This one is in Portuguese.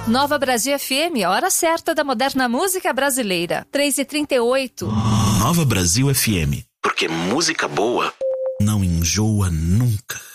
Nova Brasil FM, hora certa da moderna música brasileira. 3h38. Nova Brasil FM, porque música boa não enjoa nunca.